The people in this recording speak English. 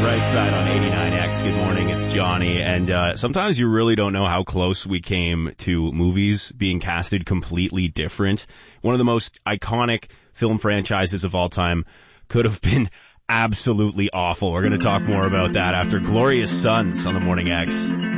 Right Side on 89X. Good morning, it's Johnny. And sometimes you really don't know how close we came to movies being casted completely different. One of the most iconic film franchises of all time could have been absolutely awful. We're going to talk more about that after Glorious Sons on the Morning X.